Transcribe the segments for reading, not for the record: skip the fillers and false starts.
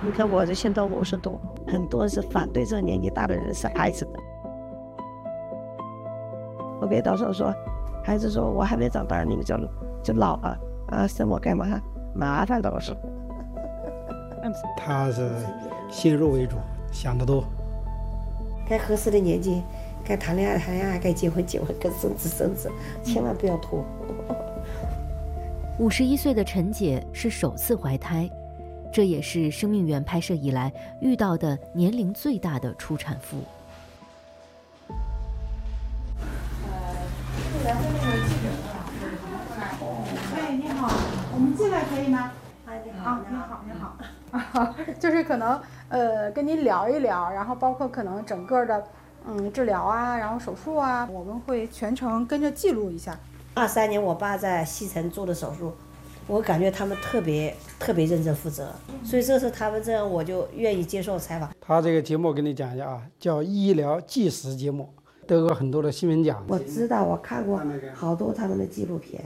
你看我这现在50多，很多是反对这年纪大的人生孩子的。我给到时候说，孩子说我还没长大，你们就老了啊，生我干嘛？麻烦倒是。 他是先入为主，想得多。 该合适的年纪，该谈恋爱，该结婚，该生子，千万不要拖。 51岁的陈姐是首次怀胎，这也是生命源拍摄以来遇到的年龄最大的初产妇。 哎，你好，我们进来可以吗？ 你好， 你好，就是可能跟您聊一聊，然后包括可能整个的治疗啊，然后手术啊，我们会全程跟着记录一下。 23年我爸在西城做的手术，我感觉他们特别认真负责，所以这是他们这样，我就愿意接受采访。 他这个节目跟你讲一下啊，叫医疗纪实节目，得过很多的新闻奖。 我知道，我看过好多他们的纪录片。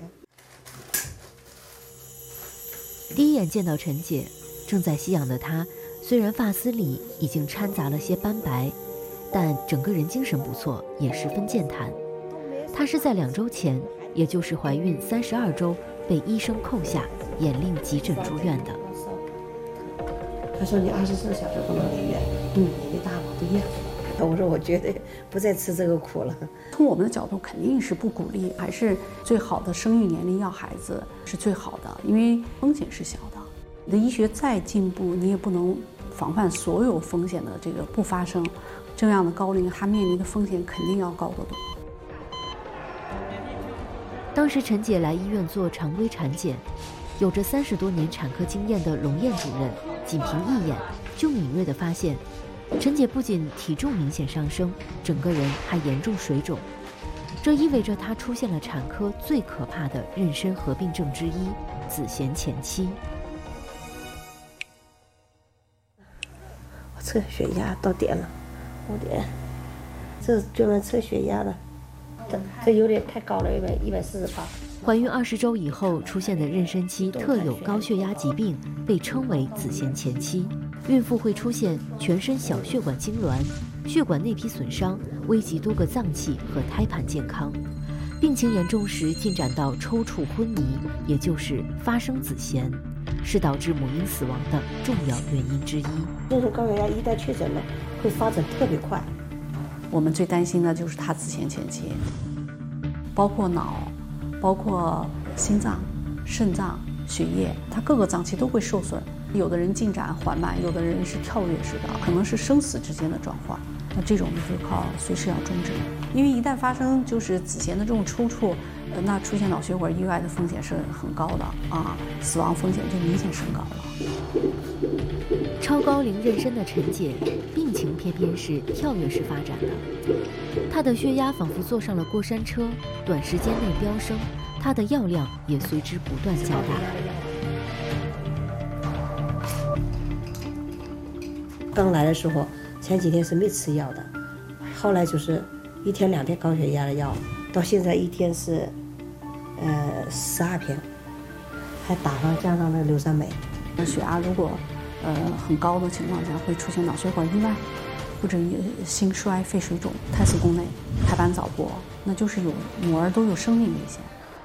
第一眼见到陈姐，正在吸氧的她，虽然发丝里已经掺杂了些斑白，但整个人精神不错，也十分健谈。她是在2周前，也就是怀孕32周，被医生扣下，严令急诊住院的。 他说你24小时不能离院，年纪大了不一样。我说我绝对不再吃这个苦了。 从我们的角度肯定是不鼓励，还是最好的生育年龄要孩子是最好的，因为风险是小的。你的医学再进步，你也不能防范所有风险的这个不发生。这样的高龄，他面临的风险肯定要高得多。 当时陈姐来医院做常规产检，有着30多年产科经验的龙艳主任，仅凭一眼就敏锐地发现，陈姐不仅体重明显上升，整个人还严重水肿，这意味着她出现了产科最可怕的妊娠合并症之一——子痫前期。 我测血压到点了，5点，这是专门测血压的，这有点太高了，148。 怀孕20周以后出现的妊娠期特有高血压疾病被称为子痫前期，孕妇会出现全身小血管痉挛、血管内皮损伤，危及多个脏器和胎盘健康。病情严重时进展到抽搐昏迷，也就是发生子痫，是导致母婴死亡的重要原因之一。 这种高血压一旦确诊了，会发展特别快。 我们最担心的就是他子痫前期，包括脑，包括心脏、肾脏、血液，它各个脏器都会受损。有的人进展缓慢，有的人是跳跃式的，可能是生死之间的转换。那这种就靠随时要终止，因为一旦发生就是子痫的这种抽搐，那出现脑血管意外的风险是很高的啊，死亡风险就明显升高了。 超高龄妊娠的陈姐，病情偏偏是跳跃式发展的，她的血压仿佛坐上了过山车，短时间内飙升，她的药量也随之不断加大。 刚来的时候，前几天是没吃药的，后来就是1天2天高血压的药，到现在1天是12片，还打上加上那个硫酸镁。 血压如果很高的情况下，会出现脑血管意外，或者心衰、肺水肿、胎死宫内、胎盘早剥，那就是母儿都有生命危险。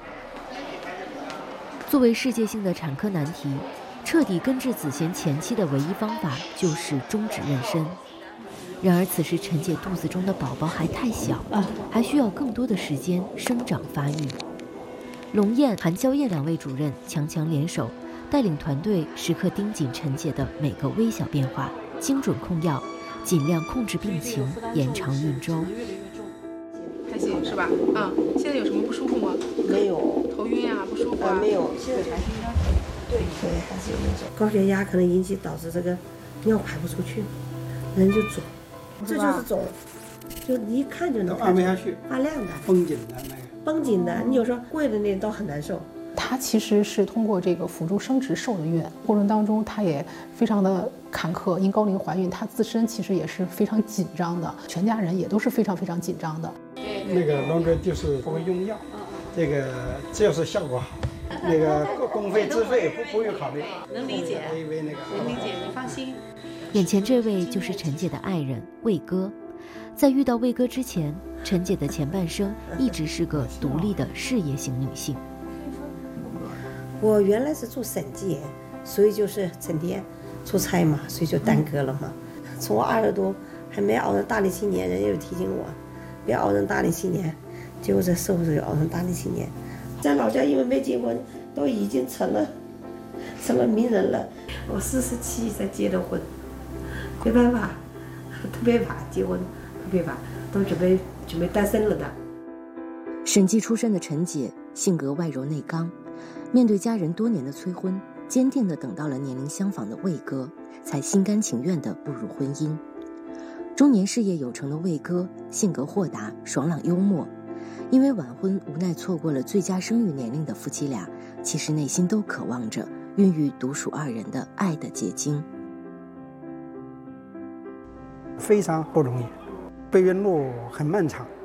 作为世界性的产科难题，彻底根治子痫前期的唯一方法就是终止妊娠。然而此时陈姐肚子中的宝宝还太小，还需要更多的时间生长发育。龙艳、韩娇艳2位主任强联手，带领团队时刻盯紧陈姐的每个微小变化，精准控药，尽量控制病情，延长孕周。 还行是吧？现在有什么不舒服吗？ 没有。 头晕啊，不舒服啊？ 没有。现在还是对，还是有那种高血压可能导致这个尿排不出去，人就肿，这就是肿，就你一看就能看按不下去， 发亮的， 绷紧的那个。 绷紧的，你有时候跪的那都很难受。 她其实是通过这个辅助生殖受的孕，过程当中她也非常的坎坷，因高龄怀孕，她自身其实也是非常紧张的，全家人也都是非常非常紧张的。 那个龙哥就是不会用药，这个只要是效果好， 那个公费自费不予考虑。 能理解， 因为那个能理解，你放心。 眼前这位就是陈姐的爱人魏哥。在遇到魏哥之前，陈姐的前半生一直是个独立的事业型女性。 我原来是做审计，所以就是整天出差嘛，所以就耽搁了嘛。从我20多还没熬成大龄青年，人家就提醒我，别熬成大龄青年。结果这社会就熬成大龄青年，在老家因为没结婚，都已经成了名人了。我47才结的婚，没办法，特别晚结婚，特别晚，都准备单身了的。 审计出身的陈姐性格外柔内刚，面对家人多年的催婚，坚定地等到了年龄相仿的魏哥，才心甘情愿地步入婚姻。中年事业有成的魏哥性格豁达、爽朗幽默，因为晚婚无奈错过了最佳生育年龄的夫妻俩，其实内心都渴望着孕育独属2人的爱的结晶。 非常不容易，备孕路很漫长。